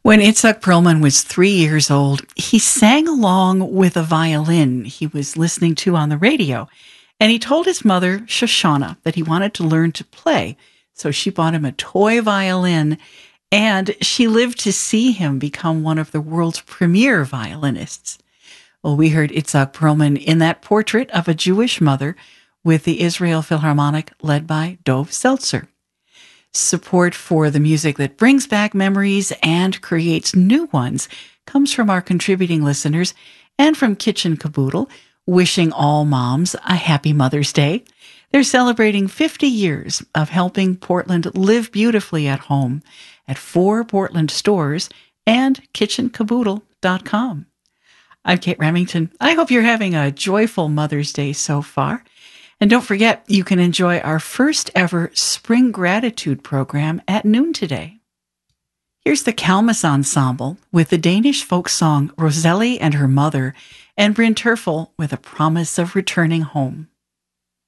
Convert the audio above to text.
When Itzhak Perlman was 3 years old, he sang along with a violin he was listening to on the radio, and he told his mother, Shoshana, that he wanted to learn to play. So she bought him a toy violin, and she lived to see him become one of the world's premier violinists. Well, we heard Itzhak Perlman in that portrait of a Jewish mother with the Israel Philharmonic led by Dov Seltzer. Support for the music that brings back memories and creates new ones comes from our contributing listeners and from Kitchen Caboodle, wishing all moms a happy Mother's Day. They're celebrating 50 years of helping Portland live beautifully at home at 4 Portland stores and kitchencaboodle.com. I'm Kate Remington. I hope you're having a joyful Mother's Day so far. And don't forget, you can enjoy our first ever Spring Gratitude program at noon today. Here's the Kalmus Ensemble with the Danish folk song Roselli and Her Mother, and Bryn Terfel with A Promise of Returning Home.